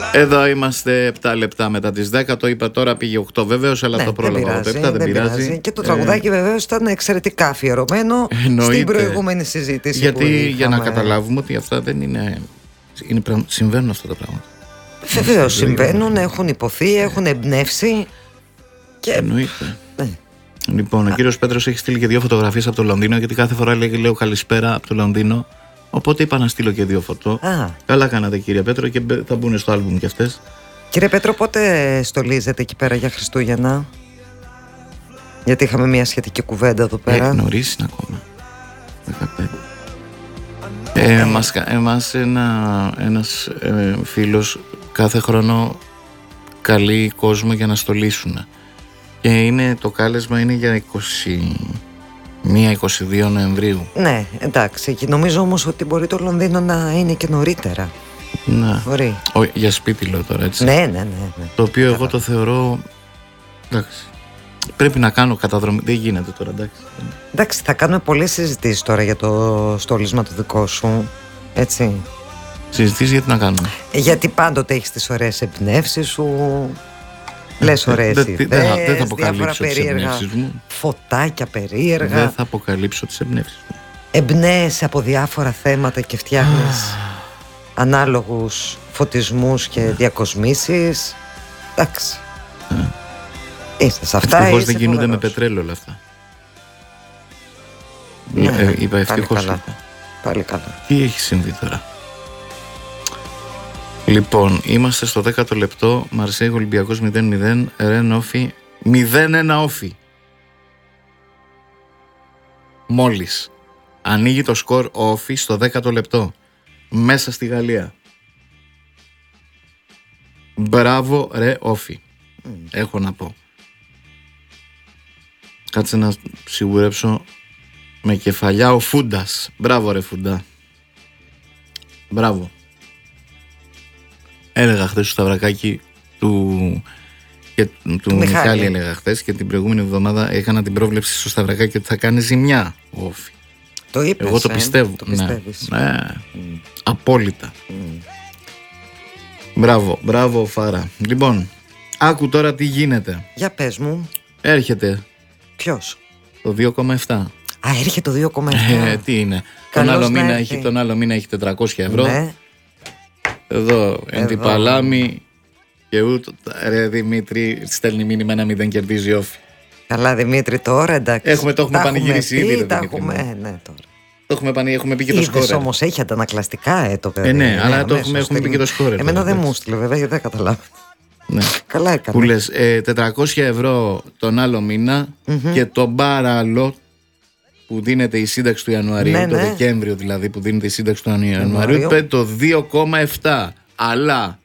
Εδώ είμαστε 7 λεπτά μετά τις 10. Το είπα τώρα, πήγε 8 βεβαίως, αλλά το πρόλαβα από 7. Δεν πειράζει. Και το τραγουδάκι βεβαίως ήταν εξαιρετικά αφιερωμένο στην προηγούμενη συζήτηση. Γιατί για να καταλάβουμε ότι αυτά δεν είναι. Συμβαίνουν αυτά τα πράγματα. Βεβαίως συμβαίνουν, έχουν υποθεί, έχουν εμπνεύσει. Και... Εννοείται. Λοιπόν, ο κύριος Πέτρος έχει στείλει και 2 φωτογραφίες από το Λονδίνο, γιατί κάθε φορά λέω καλησπέρα από το Λονδίνο. Οπότε είπα να στείλω και 2 φωτό. Καλά κάνατε, κύριε Πέτρο, και θα μπουν στο άλμπουμ κι αυτές. Κύριε Πέτρο, πότε στολίζετε εκεί πέρα για Χριστούγεννα? Γιατί είχαμε μια σχετική κουβέντα εδώ πέρα. Νωρίς είναι ακόμα. 15. Εμάς ένας φίλος κάθε χρόνο καλεί κόσμο για να στολίσουν. Και το κάλεσμα είναι για 21-22 Νοεμβρίου. Ναι, εντάξει. Και νομίζω όμως ότι μπορεί το Λονδίνο να είναι και νωρίτερα. Ναι. Μπορεί. Για σπίτι λέω τώρα, έτσι. Ναι. Το οποίο εγώ το θεωρώ. Εντάξει. Πρέπει να κάνω καταδρομή. Δεν γίνεται τώρα, εντάξει. Εντάξει, θα κάνουμε πολλές συζητήσεις τώρα για το στόλισμα το δικό σου. Έτσι. Συζητήσεις γιατί να κάνουμε? Γιατί πάντοτε έχεις τις ωραίες εμπνεύσεις σου. Λες ωραίες ιδέες, δεν θα αποκαλύψω τις εμπνεύσεις μου. Φωτάκια περίεργα. Δεν θα αποκαλύψω τις εμπνεύσεις μου. Εμπνέεσαι από διάφορα θέματα και φτιάχνεις ανάλογους φωτισμούς και διακοσμήσεις. Εντάξει. Είσαι σε αυτά. Ευτυχώς δεν κινούνται με πετρέλαιο όλα αυτά. Είπα ευτυχώς. Πάλι καλά. Τι έχει συμβεί τώρα? Λοιπόν, είμαστε στο 10ο λεπτό. Μαρσέιγ Ολυμπιακός 0-0. Ρεν Όφι 0-1 Όφι. Μόλις ανοίγει το σκορ Όφι στο 10ο λεπτό, μέσα στη Γαλλία. Μπράβο ρε Όφι. Έχω να πω. Κάτσε να σιγουρέψω. Με κεφαλιά ο Φούντας. Μπράβο ρε Φούντα. Μπράβο. Έλεγα χθες στο Σταυρακάκι του Μιχάλη, έλεγα χθες, και την προηγούμενη εβδομάδα έκανα την πρόβλεψη στο Σταυρακάκι ότι θα κάνει ζημιά ο Όφι. Το είπες? Εγώ το πιστεύω. Το πιστεύεις? Ναι. Απόλυτα. Μπράβο Φάρα. Λοιπόν, άκου τώρα τι γίνεται. Για πες μου. Έρχεται. Ποιος? Το 2,7. Έρχεται το 2,7. Τι είναι? Τον άλλο μήνα έχει 400 ευρώ. Ναι. Εδώ εντυπαλάμι. Και ούτε ρε Δημήτρη, στέλνει μήνυμα να 0 κερδίζει Όφι. Καλά Δημήτρη, τώρα εντάξει. Το έχουμε πανηγυρίσει ήδη. Ναι, τώρα. Έχουμε πει και το σκόρ. Όμως έχει αντανακλαστικά το παιδί. Ναι, αλλά έχουμε πει και το σκόρ. Εμένα δεν μου στείλε βέβαια, δεν καταλάβω. Ναι. Καλά έκανε. Που λες 400 ευρώ τον άλλο μήνα και τον παράλληλο που δίνεται η σύνταξη του Ιανουαρίου, το Δεκέμβριο δηλαδή που δίνεται η σύνταξη του Ιανουαρίου, το 2,7. Αλλά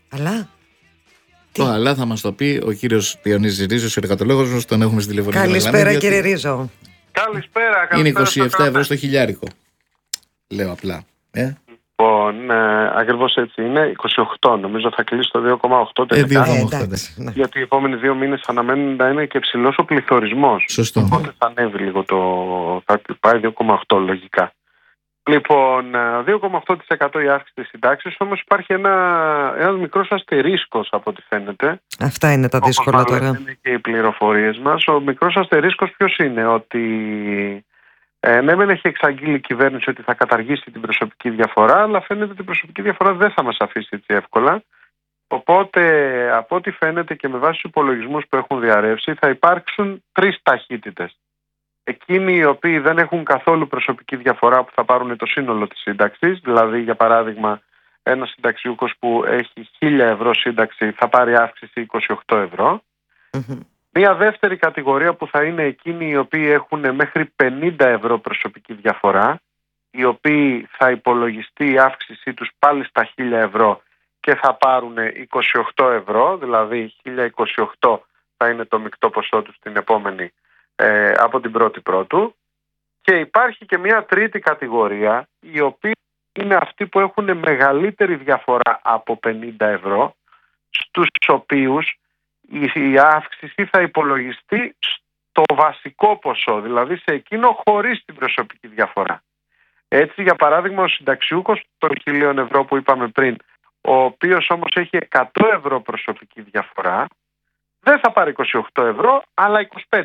το αλλά θα μας το πει ο κύριος Διονύσης Ρίζος, ο εργατολόγος μας, τον έχουμε στη τηλεφωνία. Καλησπέρα κύριε Ρίζο. Καλησπέρα. Είναι 27 ευρώ στο χιλιάρικο. Λέω απλά. Λοιπόν, ακριβώς έτσι είναι. 28 νομίζω θα κλείσει το 2,8 τελικά. Γιατί οι επόμενοι 2 μήνες αναμένουν να είναι και ψηλός ο πληθωρισμός. Σωστό. Οπότε θα ανέβει λίγο θα πάει 2,8 λογικά. Λοιπόν, 2,8% η αύξηση της συντάξης, όμως υπάρχει ένας μικρός αστερίσκος από ό,τι φαίνεται. Αυτά είναι τα δύσκολα τώρα. Είναι και οι πληροφορίες μας. Ο μικρός αστερίσκος ποιος είναι? Ότι μεν έχει εξαγγείλει η κυβέρνηση ότι θα καταργήσει την προσωπική διαφορά, αλλά φαίνεται ότι η προσωπική διαφορά δεν θα μας αφήσει έτσι εύκολα. Οπότε, από ό,τι φαίνεται και με βάση τους υπολογισμούς που έχουν διαρρεύσει, θα υπάρξουν 3 ταχύτητες. Εκείνοι οι οποίοι δεν έχουν καθόλου προσωπική διαφορά που θα πάρουν το σύνολο της σύνταξης, δηλαδή για παράδειγμα ένας συνταξιούχος που έχει 1.000 ευρώ σύνταξη θα πάρει αύξηση 28 ευρώ. Μία δεύτερη κατηγορία που θα είναι εκείνοι οι οποίοι έχουν μέχρι 50 ευρώ προσωπική διαφορά, οι οποίοι θα υπολογιστεί η αύξησή τους πάλι στα 1.000 ευρώ και θα πάρουν 28 ευρώ, δηλαδή 1.028 θα είναι το μεικτό ποσό τους την επόμενη από την πρώτη πρώτου. Και υπάρχει και μια τρίτη κατηγορία, οι οποίοι είναι αυτοί που έχουν μεγαλύτερη διαφορά από 50 ευρώ, στους οποίους η αύξηση θα υπολογιστεί στο βασικό ποσό, δηλαδή σε εκείνο χωρίς την προσωπική διαφορά. Έτσι, για παράδειγμα, ο συνταξιούχος των 1.000 ευρώ που είπαμε πριν, ο οποίος όμως έχει 100 ευρώ προσωπική διαφορά, δεν θα πάρει 28 ευρώ, αλλά 25.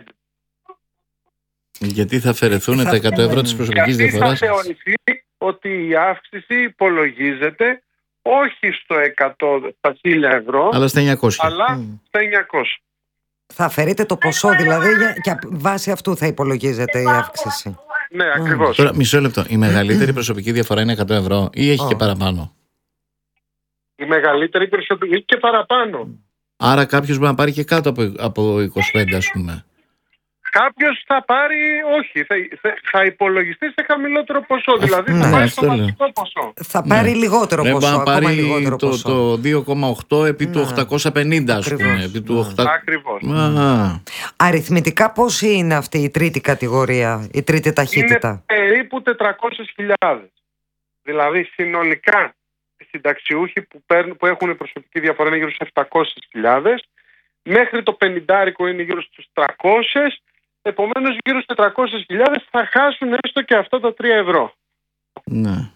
Γιατί θα αφαιρεθούν τα 100 ευρώ της προσωπικής διαφοράς? Γιατί θα θεωρηθεί ότι η αύξηση υπολογίζεται όχι στο 100, στα 1000 ευρώ, αλλά στα 900. Αλλά στα 900. Θα αφαιρείτε το ποσό δηλαδή και βάσει αυτού θα υπολογίζεται η αύξηση. Ναι, ακριβώς. Τώρα μισό λεπτό. Η μεγαλύτερη προσωπική διαφορά είναι 100 ευρώ ή έχει και παραπάνω? Η μεγαλύτερη προσωπική και παραπάνω. Άρα κάποιος μπορεί να πάρει και κάτω από 25, ας πούμε. Κάποιος θα πάρει, όχι, θα υπολογιστεί σε χαμηλότερο ποσό. Δηλαδή θα πάρει το βασικό ποσό. Θα πάρει λιγότερο ποσό. Θα πάρει το 2,8 επί του 850, ας πούμε. Επί του 800. Ακριβώς. Αριθμητικά πόση είναι αυτή η τρίτη κατηγορία, η τρίτη ταχύτητα? Είναι περίπου 400.000. Δηλαδή συνολικά οι συνταξιούχοι που έχουν προσωπική διαφορά είναι γύρω στους 700.000. Μέχρι το 50 είναι γύρω στους 300. Επομένως γύρω στους 400.000 θα χάσουν έστω και αυτά τα 3 ευρώ. Ναι.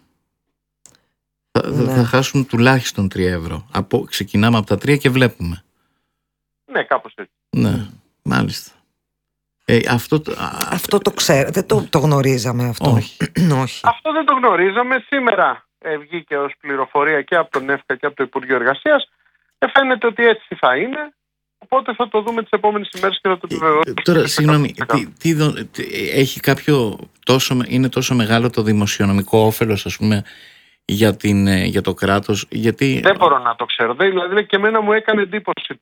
Θα χάσουν τουλάχιστον 3 ευρώ. Ξεκινάμε από τα 3 και βλέπουμε. Κάπως έτσι. Ναι, μάλιστα. Αυτό το ξέρω, δεν το γνωρίζαμε αυτό. Όχι. Όχι. Αυτό δεν το γνωρίζαμε. Σήμερα βγήκε ως πληροφορία και από τον ΕΦΚΑ και από το Υπουργείο Εργασίας. Φαίνεται ότι έτσι θα είναι. Οπότε θα το δούμε τις επόμενες ημέρες και θα το επιβεβαιώσουμε. Τώρα, συγγνώμη, έχει είναι τόσο μεγάλο το δημοσιονομικό όφελος, ας πούμε, για το κράτος? Γιατί... Δεν μπορώ να το ξέρω. Δηλαδή και εμένα μου έκανε εντύπωση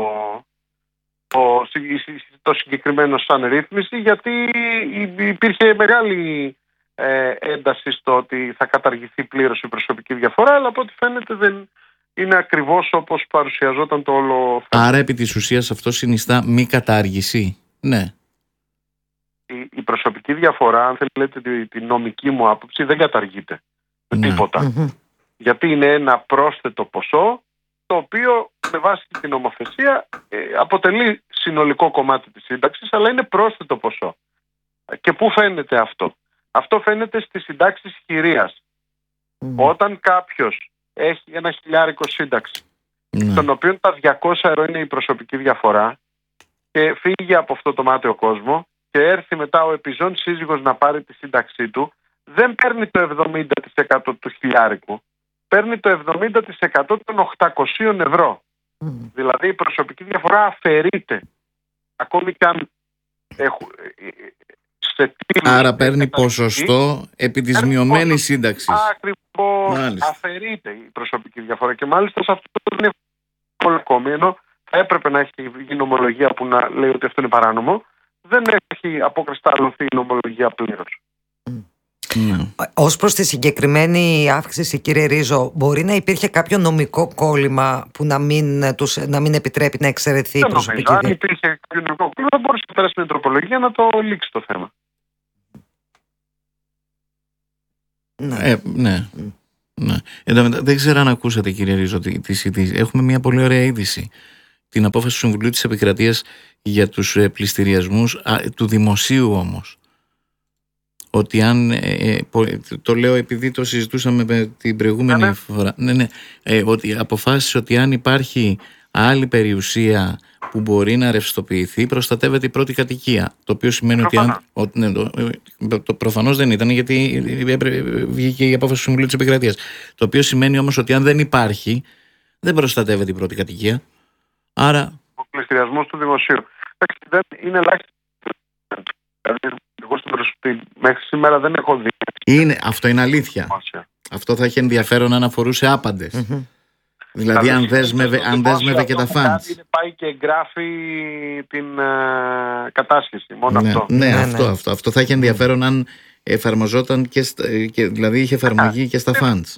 το συγκεκριμένο σαν ρύθμιση, γιατί υπήρχε μεγάλη ένταση στο ότι θα καταργηθεί πλήρως η προσωπική διαφορά, αλλά από ό,τι φαίνεται δεν είναι ακριβώς όπως παρουσιαζόταν το όλο θέμα. Άρα επί της ουσίας αυτό συνιστά μη κατάργηση? Ναι. Η προσωπική διαφορά, αν θέλετε τη νομική μου άποψη, δεν καταργείται με τίποτα. Γιατί είναι ένα πρόσθετο ποσό, το οποίο με βάση την νομοθεσία αποτελεί συνολικό κομμάτι της σύνταξης, αλλά είναι πρόσθετο ποσό. Και πού φαίνεται αυτό? Αυτό φαίνεται στις συντάξεις χειρίας. Όταν κάποιος έχει ένα χιλιάρικο σύνταξη, στον οποίο τα 200 ευρώ είναι η προσωπική διαφορά, και φύγει από αυτό το μάταιο κόσμο και έρθει μετά ο επιζών σύζυγος να πάρει τη σύνταξή του, δεν παίρνει το 70% του χιλιάρικου, παίρνει το 70% των 800 ευρώ. Δηλαδή η προσωπική διαφορά αφαιρείται. Ακόμη και αν άρα παίρνει ποσοστό επί της μειωμένης σύνταξης. Ακριβώς, αφαιρείται η προσωπική διαφορά. Και μάλιστα σε αυτό δεν είναι πολύ ακόμη, ενώ θα έπρεπε να έχει βγει νομολογία που να λέει ότι αυτό είναι παράνομο. Δεν έχει αποκρισταλωθεί η νομολογία πλήρως. Ως προς τη συγκεκριμένη αύξηση, κύριε Ρίζο, μπορεί να υπήρχε κάποιο νομικό κόλλημα που να μην επιτρέπει να εξαιρεθεί η προσωπική διαφορά? Αν υπήρχε κάποιο νομικό κόλλημα, θα μπορούσε να περάσει με τροπολογία να το λήξει το θέμα. Ναι. Δεν ξέρω αν ακούσατε, κύριε Ρίζο, έχουμε μια πολύ ωραία είδηση. Την απόφαση του Συμβουλίου της Επικρατείας για τους πληστηριασμούς του δημοσίου όμως. Ότι αν, το λέω επειδή το συζητούσαμε την προηγούμενη φορά, ότι αποφάσισε ότι αν υπάρχει άλλη περιουσία που μπορεί να ρευστοποιηθεί, προστατεύεται η πρώτη κατοικία. Το οποίο σημαίνει το προφανώς δεν ήταν, γιατί βγήκε η απόφαση του Συμβουλίου της Επικρατείας. Το οποίο σημαίνει όμως ότι αν δεν υπάρχει, δεν προστατεύεται η πρώτη κατοικία. Άρα... Ο πληστηριασμός του δημοσίου. Δεν είναι ελάχιστο. Εγώ μέχρι σήμερα δεν έχω δει. Αυτό είναι αλήθεια. Αυτό θα έχει ενδιαφέρον αν αφορούσε άπαντες. Δηλαδή αν δέσμευε και τα φαντς. Πάει και εγγράφει την κατάσχεση. Μόνο αυτό. Αυτό θα έχει ενδιαφέρον αν εφαρμοζόταν και δηλαδή είχε εφαρμογή και στα φαντς.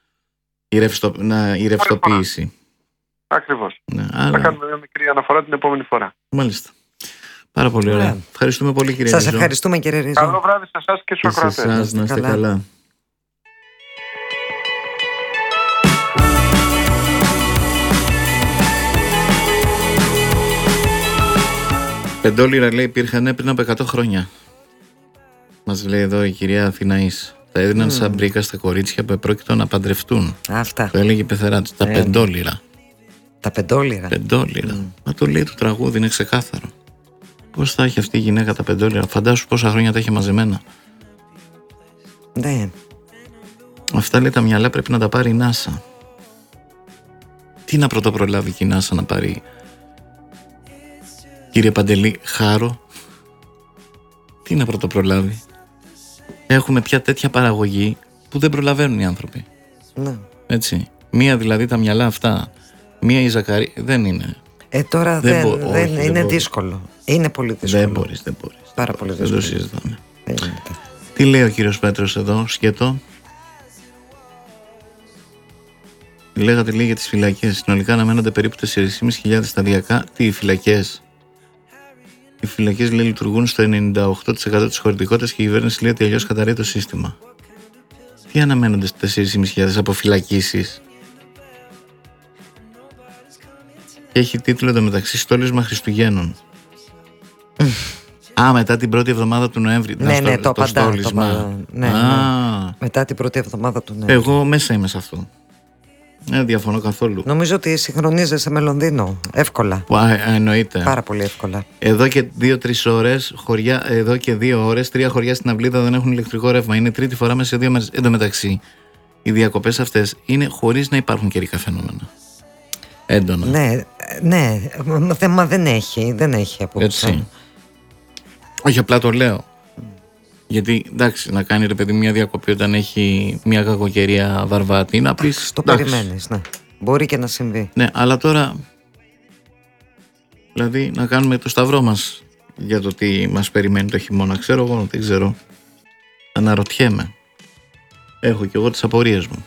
Η ρευστοποίηση. Ακριβώς. Θα κάνουμε μια μικρή αναφορά την επόμενη φορά. Μάλιστα. Πάρα πολύ ωραία. Ευχαριστούμε πολύ, κύριε Ρίζο. Σας ευχαριστούμε, κύριε Ρίζο. Καλό βράδυ σε εσάς και στους ακροατές. Σε εσάς, να είστε καλά. $5 λέει υπήρχαν πριν από 100 χρόνια. Μας λέει εδώ η κυρία Αθηναής. Τα έδιναν σαν μπρίκα στα κορίτσια που επρόκειτο να παντρευτούν. Αυτά. Το έλεγε η πεθεράτης, τα πεντόλιρα. Τα πεντόλιρα. Μα το λέει το τραγούδι, είναι ξεκάθαρο. Πώς θα έχει αυτή η γυναίκα τα πεντόλιρα? Φαντάσου πόσα χρόνια τα έχει μαζεμένα. Ναι. Αυτά, λέει, τα μυαλά πρέπει να τα πάρει η NASA. Τι να πρωτοπρολάβει και η NASA να πάρει, κύριε Παντελή, χάρο? Τι να πρωτοπρολάβει? Έχουμε πια τέτοια παραγωγή που δεν προλαβαίνουν οι άνθρωποι. Ναι. Έτσι. Μία δηλαδή τα μυαλά αυτά, μία η Ζακαρή, δεν είναι. Τώρα δεν είναι δύσκολο. Είναι πολύ δύσκολο. Δεν μπορείς. Πάρα πολύ δύσκολο. Δεν το συζητάμε. Τι λέει ο κύριος Πέτρος εδώ, σκέτο? Λέγατε, λέει, για τις φυλακές. Συνολικά αναμένονται περίπου 4.500 σταδιακά. Τι, οι φυλακές? Οι φυλακές, λέει, λειτουργούν στο 98% της χωρητικότητας και η κυβέρνηση λέει ότι αλλιώς καταρρέει το σύστημα. Τι αναμένονται στις 4.500 αποφυλακίσεις? Και έχει τίτλο εντωμεταξύ «Στόλισμα Χριστουγέννων». Μετά την πρώτη εβδομάδα του Νοέμβρη. Ναι, το στόλισμα. Ναι. Μετά την πρώτη εβδομάδα του Νοέμβρη. Εγώ μέσα είμαι σε αυτό. Δεν διαφωνώ καθόλου. Νομίζω ότι συγχρονίζεσαι με Λονδίνο εύκολα. Εννοείται. Πάρα πολύ εύκολα. Εδώ και 2-3 ώρες, εδώ και 2 ώρες, 3 χωριά στην Αυλίδα δεν έχουν ηλεκτρικό ρεύμα. Είναι τρίτη φορά μέσα σε 2 μέρες. Εν τω μεταξύ, οι διακοπές αυτές είναι χωρίς να υπάρχουν καιρικά φαινόμενα. Έντονα. Ναι. Θέμα δεν έχει απόψε. Έτσι. Όχι, απλά το λέω. Γιατί, εντάξει, να κάνει, ρε παιδί, μια διακοπή όταν έχει μια κακοκαιρία βαρβάτη, να πεις, το περιμένεις, ναι. Μπορεί και να συμβεί. Ναι, αλλά τώρα, δηλαδή, να κάνουμε το σταυρό μας για το τι μας περιμένει το χειμώνα. Ξέρω εγώ, δεν ξέρω. Αναρωτιέμαι. Έχω κι εγώ τις απορίες μου.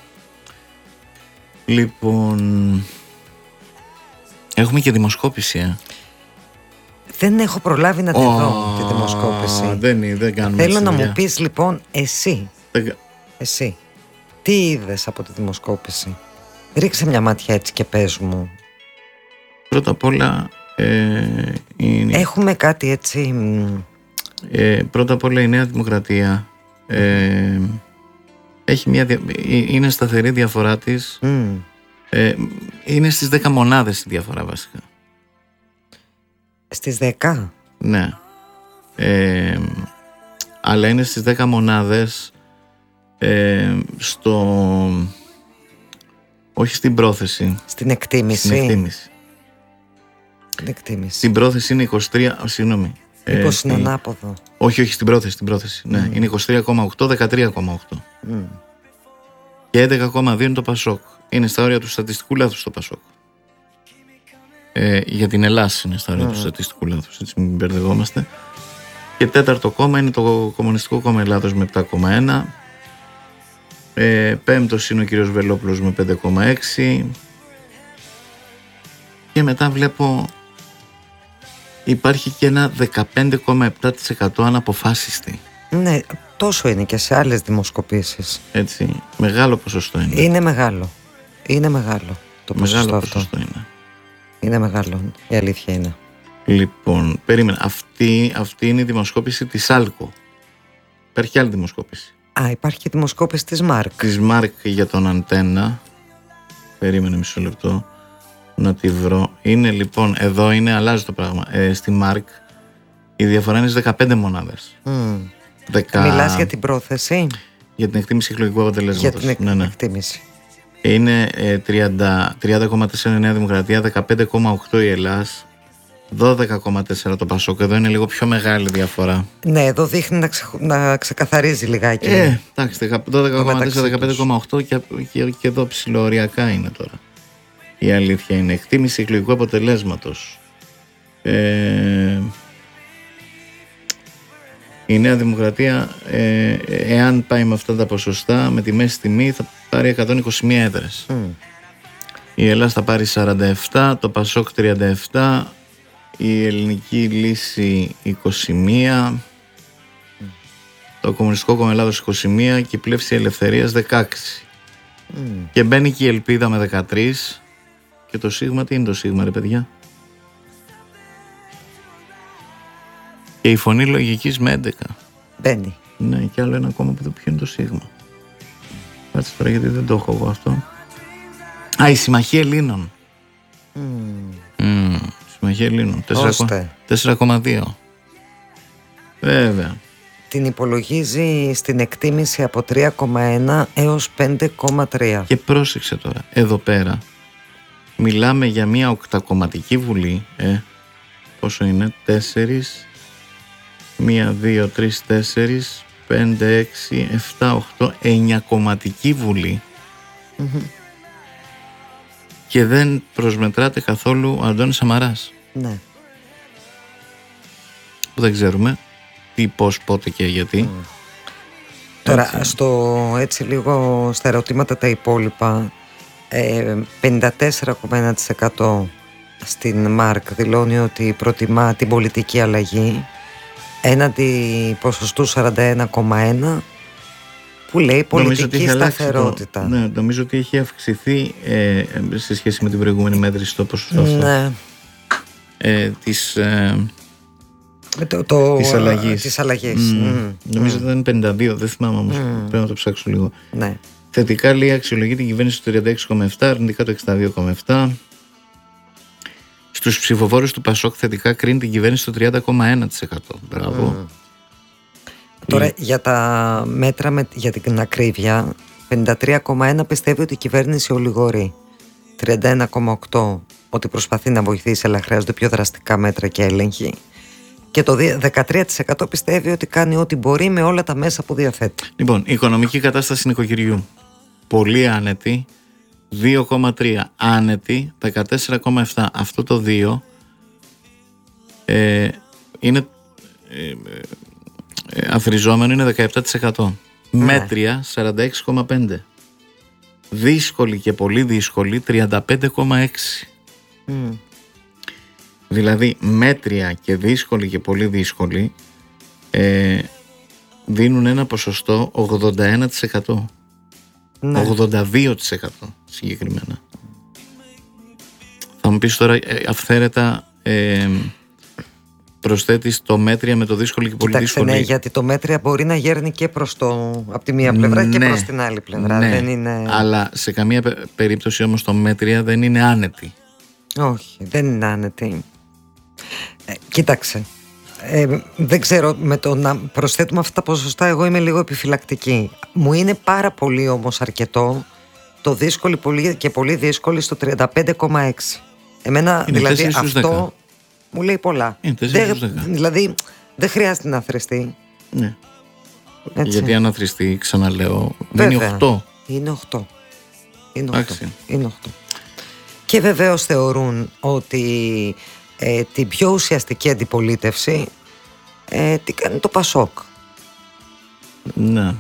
Λοιπόν, έχουμε και δημοσκόπηση, Δεν έχω προλάβει να τη δω τη δημοσκόπηση. Δεν κάνουμε. Θέλω να μου πεις λοιπόν εσύ τι είδες από τη δημοσκόπηση? Ρίξε μια ματιά έτσι και πες μου. Πρώτα απ' όλα έχουμε κάτι έτσι. Πρώτα απ' όλα η Νέα Δημοκρατία έχει είναι σταθερή διαφορά της. Είναι στις 10 μονάδες η διαφορά βασικά. Στις 10? Ναι. Αλλά είναι στις 10 μονάδες όχι στην πρόθεση. Στην εκτίμηση. Στην πρόθεση είναι 23. Συγγνώμη. Μήπως είναι ανάποδο? Όχι, στην πρόθεση. Ναι, είναι 23,8, 13,8. Και 11,2 είναι το Πασόκ. Είναι στα όρια του στατιστικού λάθους το Πασόκ. Για την Ελλάδα είναι στα όρια του στατιστικού λάθους, έτσι μην μπερδευόμαστε. Και τέταρτο κόμμα είναι το Κομμουνιστικό Κόμμα Ελλάδος με 7,1. Πέμπτος είναι ο κύριος Βελόπουλος με 5,6. Και μετά βλέπω υπάρχει και ένα 15,7% αναποφάσιστη. Ναι, τόσο είναι και σε άλλες δημοσκοπήσεις. Έτσι, μεγάλο ποσοστό είναι. Είναι μεγάλο το ποσοστό αυτό. Ποσοστό είναι. Είναι μεγάλο, η αλήθεια είναι. Λοιπόν, περίμενα. Αυτή είναι η δημοσκόπηση της Άλκο. Υπάρχει άλλη δημοσκόπηση. Υπάρχει και δημοσκόπηση της Μάρκ. Της Μάρκ για τον Αντένα. Περίμενε μισό λεπτό να τη βρω. Είναι λοιπόν, εδώ είναι, αλλάζει το πράγμα. Στη Μάρκ η διαφορά είναι στις 15 μονάδες. Μιλάς για την πρόθεση? Για την εκτίμηση εκλογικού αποτελέσματος. Για την εκτίμηση. Είναι 30,4 η Νέα Δημοκρατία, 15,8 η Ελλάς, 12,4 το Πασόκ. Εδώ είναι λίγο πιο μεγάλη διαφορά. Ναι, εδώ δείχνει να ξεκαθαρίζει λιγάκι. Εντάξει, 12,4, 15,8 και εδώ ψιλοωριακά είναι τώρα. Η αλήθεια είναι. Εκτίμηση εκλογικού αποτελέσματος. Η Νέα Δημοκρατία, εάν πάει με αυτά τα ποσοστά, με τη μέση τιμή θα πάρει 121 έδρες. Η Ελλάδα θα πάρει 47, το Πασόκ 37, η Ελληνική Λύση 21, το Κομμουνιστικό Κόμμα Ελλάδος 21 και η Πλεύση Ελευθερίας 16. Και μπαίνει και η Ελπίδα με 13 και το Σίγμα, τι είναι το Σίγμα ρε παιδιά? Και η Φωνή Λογικής με 11. Μπαίνει. Ναι, και άλλο ένα ακόμα που ποιο είναι το Σίγμα. Κάτσε τώρα γιατί δεν το έχω εγώ αυτό. Η Συμμαχία Ελλήνων. Συμμαχία Ελλήνων 4,2. Βέβαια. Την υπολογίζει στην εκτίμηση από 3,1 έως 5,3. Και πρόσεξε τώρα, εδώ πέρα μιλάμε για μια οκτακομματική βουλή. Πόσο είναι? 4, 1, 2, 3, 4, 5, 6, 7, 8, 9 κομματική βουλή. Και δεν προσμετράται καθόλου ο Αντώνης Σαμαράς. Ναι. Που δεν ξέρουμε τι, πώς, πότε και γιατί. Τώρα έτσι λίγο στα ερωτήματα τα υπόλοιπα, 54,1% στην ΜΑΡΚ δηλώνει ότι προτιμά την πολιτική αλλαγή, έναντι ποσοστού 41,1% που λέει πολιτική σταθερότητα. Ναι, νομίζω ότι έχει αυξηθεί σε σχέση με την προηγούμενη μέτρηση το ποσοστό αυτό. Ναι. Της αλλαγής. Νομίζω ότι ήταν 52, δεν θυμάμαι όμως, πρέπει να το ψάξω λίγο. Ναι. Θετικά λέει αξιολογεί την κυβέρνηση στο 36,7, αρνητικά το 62,7. Στους ψηφοφόρους του ΠΑΣΟΚ θετικά κρίνει την κυβέρνηση στο 30,1%. Μπράβο. Τώρα για τα μέτρα για την ακρίβεια, 53,1 πιστεύει ότι η κυβέρνηση ολιγορεί, 31,8 ότι προσπαθεί να βοηθήσει αλλά χρειάζονται πιο δραστικά μέτρα και έλεγχη, και το 13% πιστεύει ότι κάνει ό,τι μπορεί με όλα τα μέσα που διαθέτει. Λοιπόν, η οικονομική κατάσταση νοικοκυριού πολύ άνετη, 2,3, άνετη 14,7. Αυτό το 2 είναι αφριζόμενο, είναι 17%. Μέτρια 46,5. Δύσκολη και πολύ δύσκολη 35,6. Δηλαδή μέτρια και δύσκολη και πολύ δύσκολη δίνουν ένα ποσοστό 81%. 82% συγκεκριμένα. Θα μου πεις τώρα αυθαίρετα προσθέτεις το μέτρια με το δύσκολο και πολύ δύσκολο. Ναι, γιατί το μέτρια μπορεί να γέρνει και προς από τη μία πλευρά και προς την άλλη πλευρά. Ναι, δεν είναι... αλλά σε καμία περίπτωση όμως το μέτρια δεν είναι άνετη. Όχι, δεν είναι άνετη. Κοίταξε, δεν ξέρω, με το να προσθέτουμε αυτά τα ποσοστά εγώ είμαι λίγο επιφυλακτική. Μου είναι πάρα πολύ όμως αρκετό το δύσκολο και πολύ δύσκολο στο 35,6. Εμένα είναι δηλαδή αυτό μου λέει πολλά. Δηλαδή δεν χρειάζεται να θρηστεί. Ναι. Γιατί αν αθρηστεί, ξαναλέω, δεν είναι 8. Είναι 8. Είναι 8. Και βεβαίως θεωρούν ότι την πιο ουσιαστική αντιπολίτευση τι κάνει το ΠΑΣΟΚ. Ναι.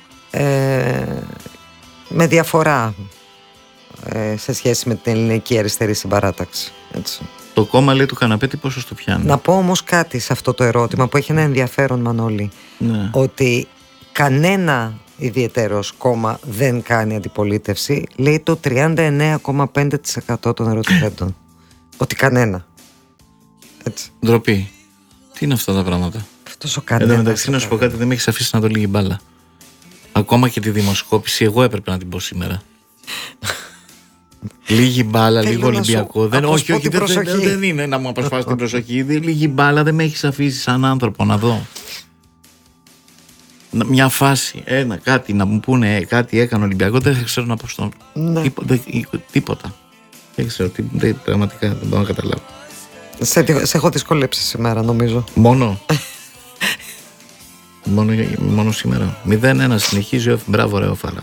Με διαφορά σε σχέση με την Ελληνική Αριστερή Συμπαράταξη. Έτσι. Το κόμμα λέει του καναπέ τι ποσοστό πιάνει. Να πω όμως κάτι σε αυτό το ερώτημα που έχει ένα ενδιαφέρον, Μανώλη. Ναι. Ότι κανένα ιδιαίτερος κόμμα δεν κάνει αντιπολίτευση, λέει το 39,5% των ερωτηθέντων. Ότι κανένα. Έτσι. Ντροπή. Τι είναι αυτά τα πράγματα. Αυτός ο κανένας. Εν τω μεταξύ να σου πω κάτι, δεν με έχεις αφήσει να το λίγη μπάλα. Ακόμα και τη δημοσκόπηση εγώ έπρεπε να την πω σήμερα. Λίγη μπάλα, λίγο Ολυμπιακό. Όχι, δεν είναι να μου αποσπάσει την προσοχή. Λίγη μπάλα, δεν με έχεις αφήσει σαν άνθρωπο να δω. Μια φάση, κάτι να μου πούνε, κάτι έκανε Ολυμπιακό, δεν ξέρω να πω στον. Τίποτα. Δεν ξέρω, πραγματικά δεν μπορώ να καταλάβω. Σε έχω δυσκολέψει σήμερα, νομίζω. Μόνο σήμερα. 0-1 συνεχίζει. Μπράβο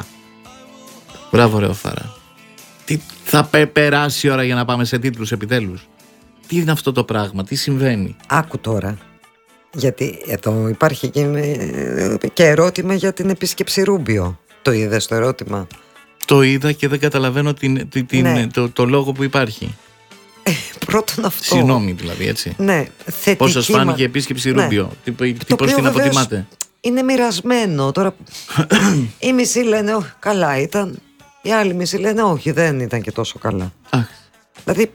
ρε Φάρα. Τι θα περάσει η ώρα για να πάμε σε τίτλους επιτέλους. Τι είναι αυτό το πράγμα, τι συμβαίνει. Άκου τώρα. Γιατί εδώ υπάρχει και ερώτημα για την επίσκεψη Ρούμπιο. Το είδες το ερώτημα? Το είδα και δεν καταλαβαίνω το λόγο που υπάρχει. Πρώτον αυτό. Συγγνώμη δηλαδή, έτσι. Ναι, θετική. Πώς σας φάνηκε η επίσκεψη Ρούμπιο, πώς την αποτιμάτε? Είναι μοιρασμένο. Τώρα οι μισοί λένε όχι, καλά ήταν. Οι άλλοι μισοί λένε όχι, δεν ήταν και τόσο καλά. Δηλαδή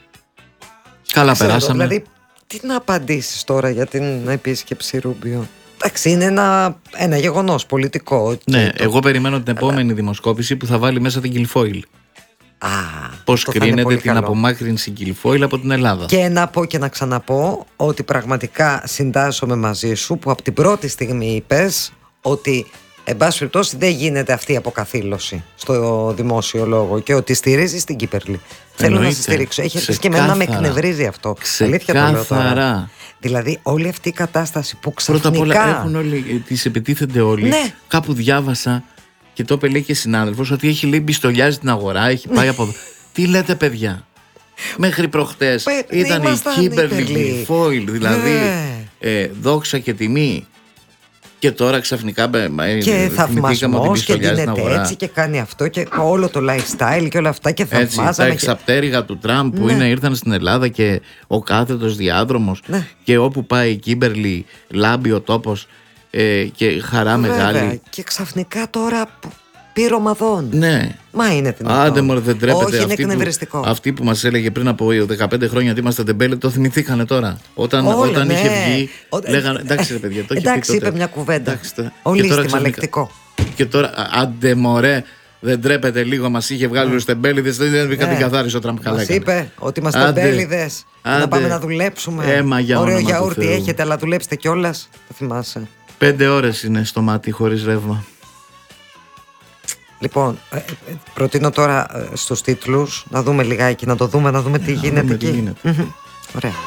καλά περάσαμε. Δηλαδή τι να απαντήσεις τώρα για την επίσκεψη Ρούμπιο? Εντάξει, είναι ένα γεγονός πολιτικό. Ναι, εγώ περιμένω την επόμενη δημοσκόπηση που θα βάλει μέσα την Guilfoyle. Πώς κρίνεται την απομάκρυνση Guilfoyle από την Ελλάδα. Και να πω και να ξαναπώ ότι πραγματικά συντάσσομαι μαζί σου που από την πρώτη στιγμή είπες ότι εν πάση περιπτώσει δεν γίνεται αυτή η αποκαθήλωση στο δημόσιο λόγο και ότι στηρίζεις την Κύπερλη. Θέλω να σε στηρίξω. Έχει και εμένα με εκνευρίζει αυτό. Αλήθεια το λέω τώρα. Δηλαδή όλη αυτή η κατάσταση που ξαφνικά. Πρώτα απ' όλα έχουν όλοι, τις επιτίθενται όλοι. Ναι. Κάπου διάβασα και το είπε λέει και συνάδελφος ότι έχει λέει μπιστολιάζει την αγορά, έχει πάει από εδώ. Τι λέτε παιδιά? Μέχρι προχτές ήταν η Κύπερλη Guilfoyle, δηλαδή δόξα και τιμή. Και τώρα ξαφνικά και θαυμασμός και δίνεται έτσι και κάνει αυτό και όλο το lifestyle και όλα αυτά και θαυμάζαμε. Τα εξαπτέρυγα του Τραμπ που ήρθαν στην Ελλάδα και ο κάθετος διάδρομος και όπου πάει η Κίμπερλι λάμπει ο τόπος και χαρά μεγάλη. Και ξαφνικά τώρα πήρε ομαδών. Ναι. Μα είναι δυνατόν? Άντε μωρέ, δεν τρέπεται. Όχι, είναι εκνευριστικό. Αυτοί που μας έλεγε πριν από 15 χρόνια ότι είμαστε τεμπέλε, το θυμηθήκανε τώρα. Όταν είχε βγει, λέγανε εντάξει ρε παιδιά, το είχε πει τότε. Εντάξει, είπε μια κουβέντα. Ολίσθημα, λεκτικό. Και τώρα, άντε μωρέ, δεν τρέπεται λίγο, μας είχε βγάλει τους τεμπέληδες, δεν την καθάρισε ο Τραμπ καλά. Μας είπε ότι είμαστε τεμπέληδες, να πάμε να δουλέψουμε. Ωραίο γιαούρτι έχετε, αλλά δουλέψτε κιόλας. Θα θυμάσαι. 5 ώρες είναι στο μάτι χωρίς ρεύμα. Λοιπόν, προτείνω τώρα στους τίτλους να δούμε λιγάκι, να το δούμε, να δούμε τι γίνεται εκεί. Ωραία.